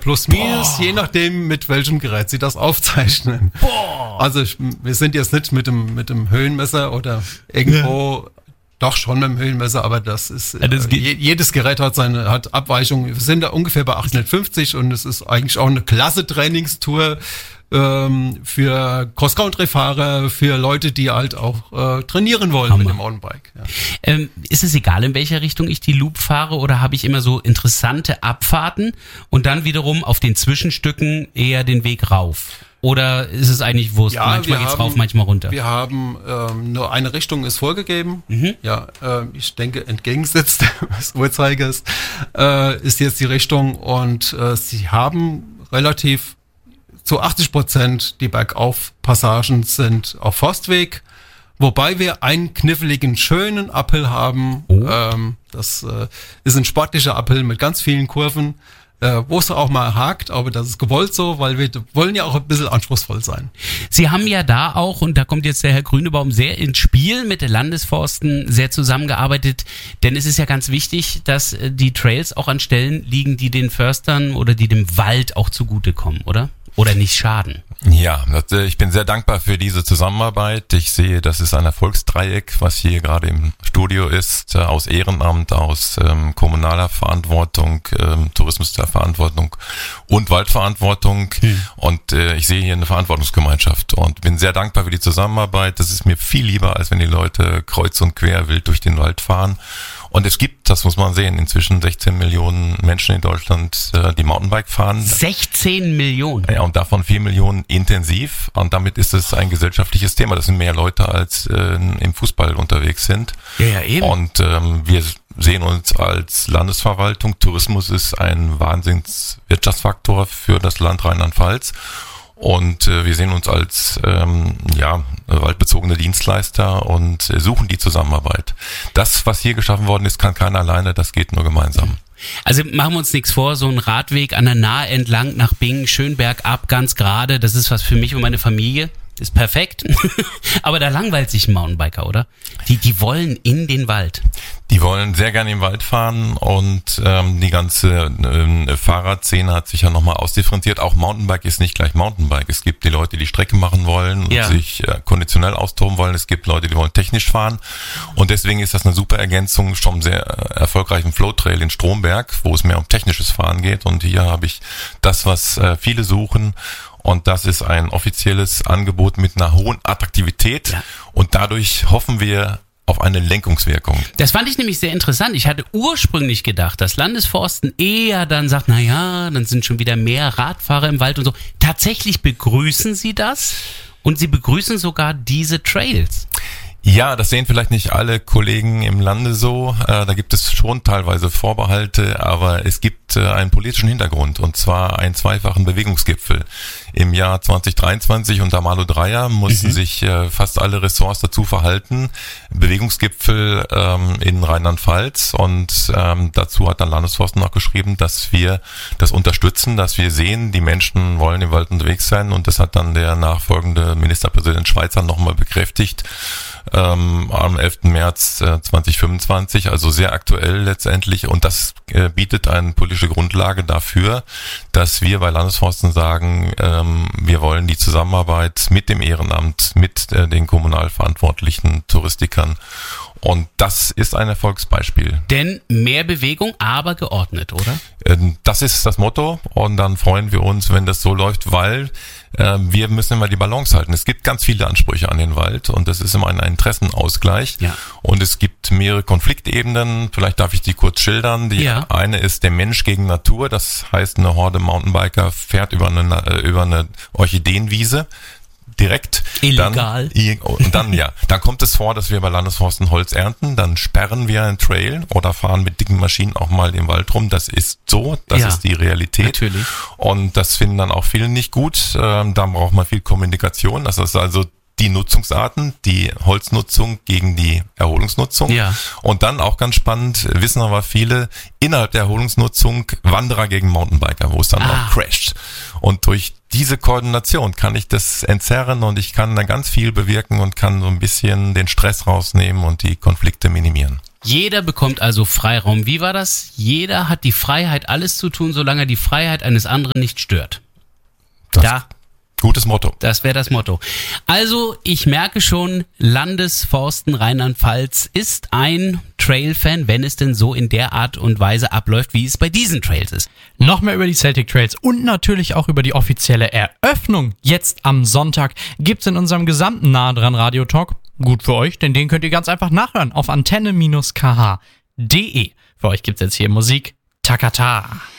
plus minus, je nachdem, mit welchem Gerät Sie das aufzeichnen. Boah. Also wir sind jetzt nicht mit dem Höhenmesser oder irgendwo, doch schon mit dem Höhenmesser, aber das ist, jedes Gerät hat Abweichungen. Wir sind da ungefähr bei 850 und es ist eigentlich auch eine klasse Trainingstour für Cross-Country-Fahrer, für Leute, die halt auch trainieren wollen mit dem Mountainbike. Ja. Ist es egal, in welcher Richtung ich die Loop fahre, oder habe ich immer so interessante Abfahrten und dann wiederum auf den Zwischenstücken eher den Weg rauf? Oder ist es eigentlich Wurst? Ja, manchmal geht's rauf, manchmal runter. Wir haben nur eine Richtung ist vorgegeben. Ja, ich denke entgegengesetzt des Uhrzeigers ist jetzt die Richtung, und sie haben relativ zu 80% die Bergaufpassagen sind auf Forstweg, wobei wir einen kniffligen, schönen Uphill haben. Das ist ein sportlicher Uphill mit ganz vielen Kurven, wo es auch mal hakt, aber das ist gewollt so, weil wir wollen ja auch ein bisschen anspruchsvoll sein. Sie haben ja da auch, und da kommt jetzt der Herr Grünebaum sehr ins Spiel, mit den Landesforsten sehr zusammengearbeitet, denn es ist ja ganz wichtig, dass die Trails auch an Stellen liegen, die den Förstern oder die dem Wald auch zugutekommen, oder? Oder nicht schaden. Ja, ich bin sehr dankbar für diese Zusammenarbeit. Ich sehe, das ist ein Erfolgsdreieck, was hier gerade im Studio ist, aus Ehrenamt, aus kommunaler Verantwortung, Tourismusverantwortung und Waldverantwortung. Und ich sehe hier eine Verantwortungsgemeinschaft und bin sehr dankbar für die Zusammenarbeit. Das ist mir viel lieber, als wenn die Leute kreuz und quer wild durch den Wald fahren. Und es gibt, das muss man sehen, inzwischen 16 Millionen Menschen in Deutschland, die Mountainbike fahren. 16 Millionen? Ja, und davon 4 Millionen intensiv. Und damit ist es ein gesellschaftliches Thema. Das sind mehr Leute, als im Fußball unterwegs sind. Ja, eben. Und wir sehen uns als Landesverwaltung. Tourismus ist ein Wahnsinnswirtschaftsfaktor für das Land Rheinland-Pfalz. Und wir sehen uns als waldbezogene Dienstleister und suchen die Zusammenarbeit. Das, was hier geschaffen worden ist, kann keiner alleine, das geht nur gemeinsam. Also machen wir uns nichts vor, so ein Radweg an der Nahe entlang nach Bingen, schön bergab, ganz gerade, das ist was für mich und meine Familie. Ist perfekt, aber da langweilt sich ein Mountainbiker, oder? Die wollen in den Wald. Die wollen sehr gerne im Wald fahren und die ganze Fahrradszene hat sich ja nochmal ausdifferenziert. Auch Mountainbike ist nicht gleich Mountainbike. Es gibt die Leute, die Strecke machen wollen und sich konditionell austoben wollen. Es gibt Leute, die wollen technisch fahren. Und deswegen ist das eine super Ergänzung zum sehr erfolgreichen Flow-Trail in Stromberg, wo es mehr um technisches Fahren geht. Und hier habe ich das, was viele suchen. Und das ist ein offizielles Angebot mit einer hohen Attraktivität. Ja. Und dadurch hoffen wir auf eine Lenkungswirkung. Das fand ich nämlich sehr interessant. Ich hatte ursprünglich gedacht, dass Landesforsten eher dann sagt, na ja, dann sind schon wieder mehr Radfahrer im Wald und so. Tatsächlich begrüßen Sie das? Und Sie begrüßen sogar diese Trails? Ja, das sehen vielleicht nicht alle Kollegen im Lande so. Da gibt es schon teilweise Vorbehalte, aber es gibt einen politischen Hintergrund, und zwar einen zweifachen Bewegungsgipfel. Im Jahr 2023 unter Malu Dreyer mussten sich fast alle Ressorts dazu verhalten. Bewegungsgipfel in Rheinland-Pfalz, und dazu hat dann Landesforsten noch geschrieben, dass wir das unterstützen, dass wir sehen, die Menschen wollen im Wald unterwegs sein, und das hat dann der nachfolgende Ministerpräsident Schweizer nochmal bekräftigt. Am 11. März 2025, also sehr aktuell letztendlich, und das bietet eine politische Grundlage dafür, dass wir bei Landesforsten sagen, wir wollen die Zusammenarbeit mit dem Ehrenamt, mit den kommunal verantwortlichen Touristikern, und das ist ein Erfolgsbeispiel. Denn mehr Bewegung, aber geordnet, oder? Das ist das Motto, und dann freuen wir uns, wenn das so läuft, weil wir müssen immer die Balance halten. Es gibt ganz viele Ansprüche an den Wald, und das ist immer ein Interessenausgleich. Ja. Und es gibt mehrere Konfliktebenen. Vielleicht darf ich die kurz schildern. Die eine ist der Mensch gegen Natur. Das heißt, eine Horde Mountainbiker fährt über eine Orchideenwiese. Direkt. Illegal. Dann kommt es vor, dass wir bei Landesforsten Holz ernten, dann sperren wir einen Trail oder fahren mit dicken Maschinen auch mal im Wald rum. Das ist so, das ist die Realität. Natürlich. Und das finden dann auch viele nicht gut. Da braucht man viel Kommunikation. Das ist also die Nutzungsarten, die Holznutzung gegen die Erholungsnutzung. Ja. Und dann auch ganz spannend, wissen aber viele, innerhalb der Erholungsnutzung Wanderer gegen Mountainbiker, wo es dann auch crasht. Und durch diese Koordination kann ich das entzerren, und ich kann da ganz viel bewirken und kann so ein bisschen den Stress rausnehmen und die Konflikte minimieren. Jeder bekommt also Freiraum. Wie war das? Jeder hat die Freiheit, alles zu tun, solange er die Freiheit eines anderen nicht stört. Gutes Motto. Das wäre das Motto. Also, ich merke schon, Landesforsten Rheinland-Pfalz ist ein Trail-Fan, wenn es denn so in der Art und Weise abläuft, wie es bei diesen Trails ist. Noch mehr über die Celtic Trails und natürlich auch über die offizielle Eröffnung jetzt am Sonntag gibt's in unserem gesamten Nah dran Radio Talk. Gut für euch, denn den könnt ihr ganz einfach nachhören auf antenne-kh.de. Für euch gibt's jetzt hier Musik Takata.